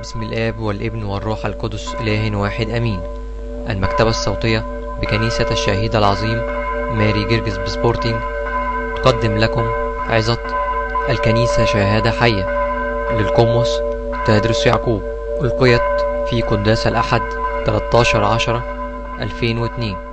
بسم الآب والابن والروح القدس إله واحد أمين. المكتبة الصوتية بكنيسة الشهيد العظيم ماري جرجس بسبورتينج تقدم لكم عظة الكنيسة شهادة حية للقمص تدرس يعقوب، ألقيت في قداس الأحد 13/10/2002.